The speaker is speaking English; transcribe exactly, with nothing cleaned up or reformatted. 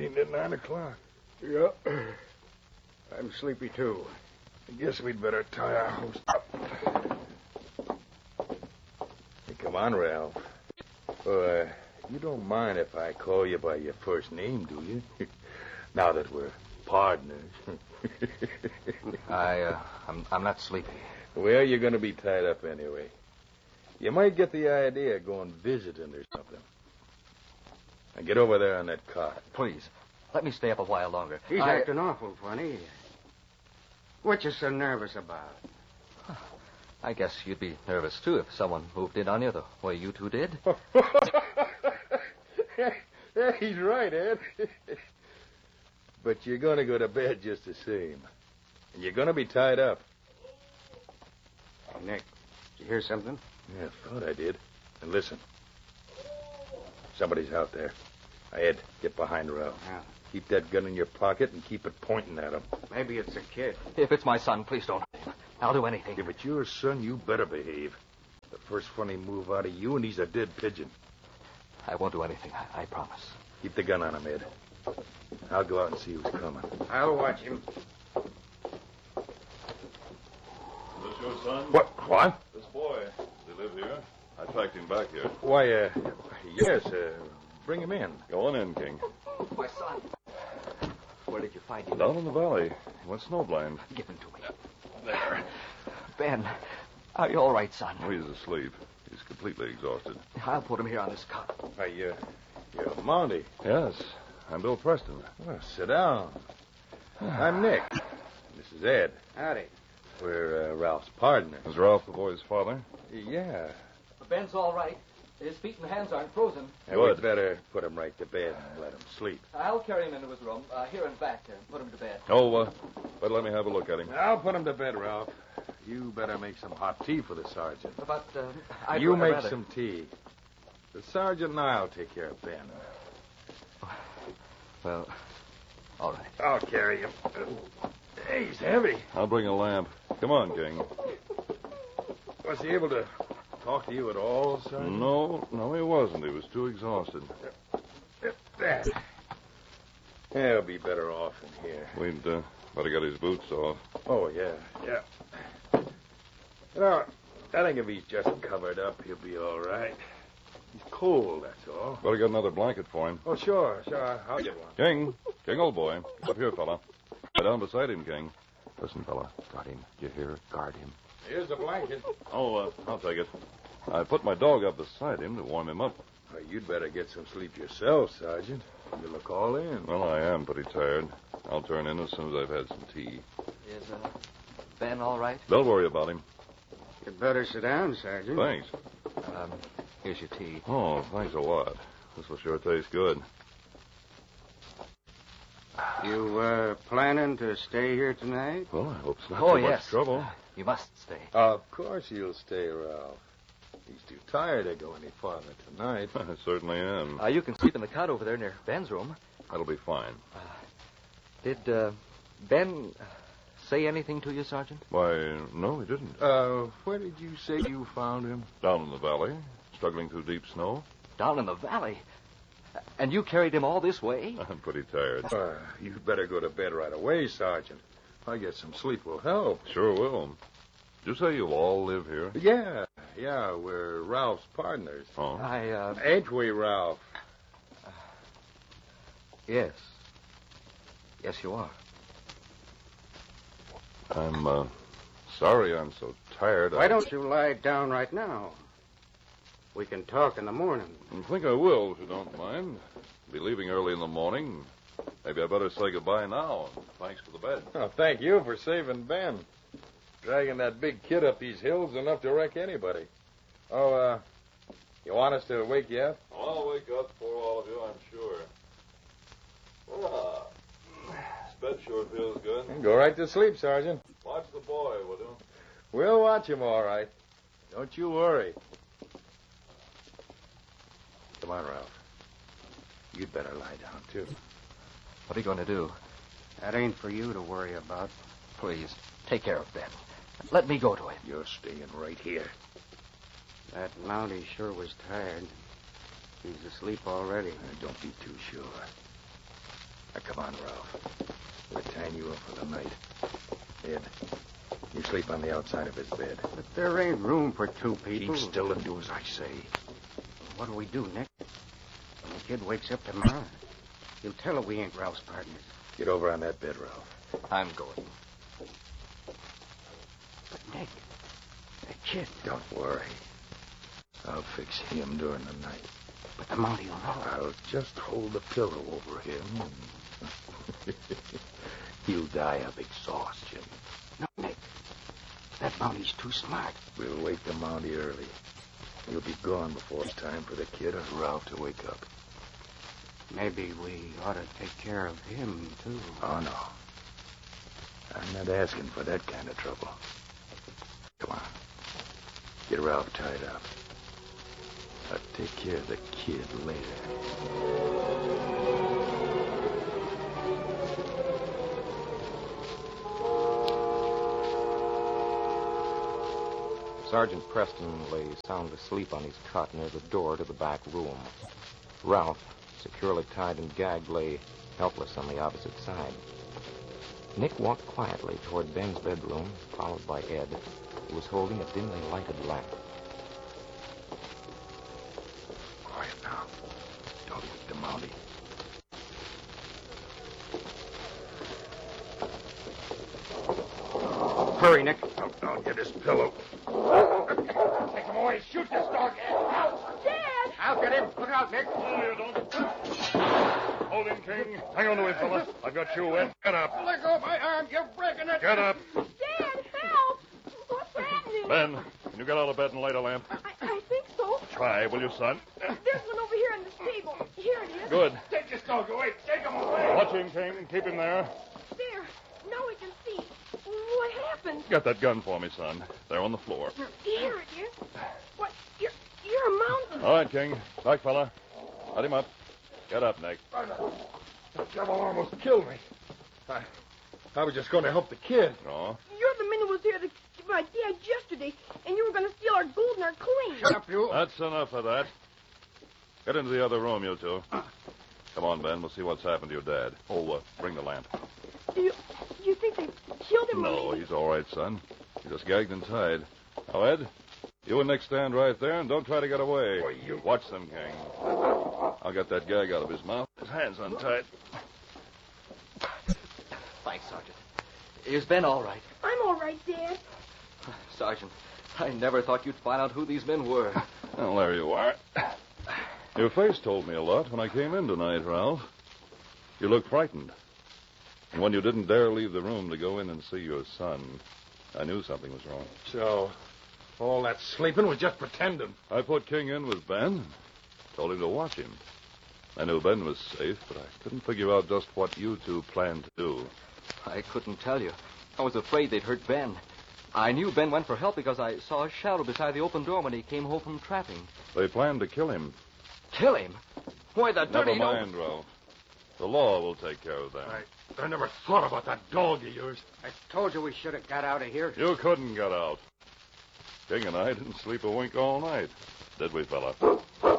fifteen to nine o'clock. Yeah. I'm sleepy, too. I guess we'd better tie our host up. Hey, come on, Ralph. Uh, you don't mind if I call you by your first name, do you? Now that we're partners. I, uh, I'm, I'm not sleepy. Well, you're going to be tied up anyway. You might get the idea of going visiting or something. Now get over there on that cot. Please, let me stay up a while longer. He's I... acting awful funny. What you so nervous about? I guess you'd be nervous, too, if someone moved in on you the way you two did. Yeah, he's right, Ed. But you're going to go to bed just the same. And you're going to be tied up. Oh, Nick, did you hear something? Yeah, I thought I did. And listen. Somebody's out there. Ed, get behind Ralph. Yeah. Keep that gun in your pocket and keep it pointing at him. Maybe it's a kid. If it's my son, please don't. I'll do anything. If it's your son, you better behave. The first funny move out of you, and he's a dead pigeon. I won't do anything, I, I promise. Keep the gun on him, Ed. I'll go out and see who's coming. I'll watch him. Is this your son? What? What? This boy. Does he live here? I tracked him back here. Why, uh, yes, uh, bring him in. Go on in, King. My son. Where did you find him? Down in the valley. He went snowblind. Give him to me. There. Ben, are you all right, son? Oh, he's asleep. He's completely exhausted. I'll put him here on this cot. Why, uh, you're Monty. Yes, I'm Bill Preston. Well, sit down. I'm Nick. This is Ed. Howdy. We're uh, Ralph's partner. Is Ralph the boy's father? Yeah. Ben's all right. His feet and hands aren't frozen. And we'd better put him right to bed and let him sleep. I'll carry him into his room, uh, here and back, and put him to bed. Oh, uh, but let me have a look at him. I'll put him to bed, Ralph. You better make some hot tea for the sergeant. But, uh, I'd you make rather... some tea. The sergeant and I'll take care of Ben. Well, all right. I'll carry him. Hey, he's heavy. I'll bring a lamp. Come on, King. Was he able to talk to you at all, Sergeant? No, no, he wasn't. He was too exhausted. That. Yeah, he'll be better off in here. We'd uh, better get his boots off. Oh, yeah, yeah. You know, I think if he's just covered up, he'll be all right. He's cold, that's all. Better get another blanket for him. Oh, sure, sure. I'll get one. King, King, old boy. Up here, fella. Lie down beside him, King. Listen, fella. Got him. You hear? Guard him. Here's the blanket. Oh, uh, I'll take it. I put my dog up beside him to warm him up. Well, you'd better get some sleep yourself, Sergeant. You look all in. Well, I am pretty tired. I'll turn in as soon as I've had some tea. Is, uh, Ben all right? Don't worry about him. You'd better sit down, Sergeant. Thanks. Um, here's your tea. Oh, thanks a lot. This will sure taste good. You, uh, planning to stay here tonight? Well, I hope it's not Oh, too yes. much trouble. Uh, you must stay. Of course you'll stay, Ralph. He's too tired to go any farther tonight. I certainly am. Uh, you can sleep in the cot over there near Ben's room. That'll be fine. Did, uh, Ben uh, say anything to you, Sergeant? Why, no, he didn't. Uh, where did you say you found him? Down in the valley, struggling through deep snow. Down in the valley. And you carried him all this way? I'm pretty tired. Uh, you'd better go to bed right away, Sergeant. I guess some sleep will help. Sure will. Did you say you all live here? Yeah, yeah, we're Ralph's partners. Oh. I, uh... Ain't we, Ralph? Yes. Yes, you are. I'm, uh, sorry I'm so tired. Why I don't you lie down right now? We can talk in the morning. I think I will, if you don't mind. Be leaving early in the morning. Maybe I better say goodbye now. Thanks for the bed. Oh, thank you for saving Ben. Dragging that big kid up these hills is enough to wreck anybody. Oh, uh, you want us to wake you up? I'll wake up for all of you, I'm sure. Ah, this bed sure feels good. Go right to sleep, Sergeant. Watch the boy, will you? We'll watch him all right. Don't you worry. Come on, Ralph. You'd better lie down, too. What are you going to do? That ain't for you to worry about. Please, take care of Ben. Let me go to him. You're staying right here. That Mountie sure was tired. He's asleep already. Uh, don't be too sure. Now, come on, Ralph. We're tying you up for the night. Ed, you sleep on the outside of his bed. But there ain't room for two people. Keep still and do as I say. What do we do, Nick? When the kid wakes up tomorrow, he'll tell her we ain't Ralph's partners. Get over on that bed, Ralph. I'm going. But, Nick, that kid... Don't worry. I'll fix him during the night. But the Mountie will know. I'll just hold the pillow over him. And he'll die of exhaustion. No, Nick. That Mountie's too smart. We'll wake the Mountie early. He'll be gone before it's time for the kid or Ralph to wake up. Maybe we ought to take care of him, too. Oh, no. I'm not asking for that kind of trouble. Come on. Get Ralph tied up. I'll take care of the kid later. Sergeant Preston lay sound asleep on his cot near the door to the back room. Ralph, securely tied and gagged, lay helpless on the opposite side. Nick walked quietly toward Ben's bedroom, followed by Ed, who was holding a dimly lighted lamp. Quiet now. Don't wake the Mountie. Hurry, Nick. I'll, I'll get his pillow. Take him away. Shoot this dog. Out. Dad! I'll get him. Look out, Nick. No, you don't. Hold him, King. Hang on to him, fella. I've got you, Ed. Get up. Let go of my arm. You're breaking it. Get up. Dad, help! What's happening? Ben, can you get out of bed and light a lamp? I, I think so. Try, will you, son? There's one over here on this table. Here it is. Good. Take this dog away. Take him away. Watch him, King. Keep him there. There. Now we can see. What happened? Get that gun for me, son. They're on the floor. Here it is. What? You're, you're a mountain. All right, King. Back, fella. Let him up. Get up, Nick. The devil almost killed me. I, I was just going to help the kid. Oh? You're the man who was here to get my dad yesterday, and you were going to steal our gold and our coins. Shut up, you. That's enough of that. Get into the other room, you two. Come on, Ben. We'll see what's happened to your dad. Oh, uh, bring the lamp. Do you, do you think they killed him? No, or maybe- he's all right, son. He's just gagged and tied. Now, Ed, you and Nick stand right there and don't try to get away. Boy, you- Watch them, King. I'll get that gag out of his mouth. His hand's untied. Thanks, Sergeant. Is Ben all right? I'm all right, Dad. Sergeant, I never thought you'd find out who these men were. Well, there you are. Your face told me a lot when I came in tonight, Ralph. You looked frightened. And when you didn't dare leave the room to go in and see your son, I knew something was wrong. So, all that sleeping was just pretending. I put King in with Ben, told him to watch him. I knew Ben was safe, but I couldn't figure out just what you two planned to do. I couldn't tell you. I was afraid they'd hurt Ben. I knew Ben went for help because I saw a shadow beside the open door when he came home from trapping. They planned to kill him. Kill him? Why, the dirty... Never mind, Ralph. The law will take care of that. I, I never thought about that dog of yours. I told you we should have got out of here. You couldn't get out. King and I didn't sleep a wink all night. Did we, fella?